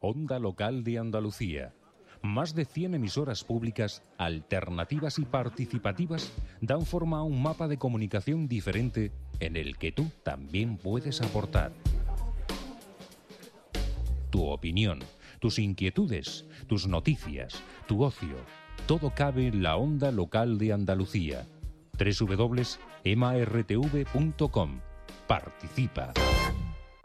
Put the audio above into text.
Onda Local de Andalucía. Más de 100 emisoras públicas, alternativas y participativas dan forma a un mapa de comunicación diferente en el que tú también puedes aportar. Tu opinión, tus inquietudes, tus noticias, tu ocio, todo cabe en la Onda Local de Andalucía. www.emartv.com. Participa.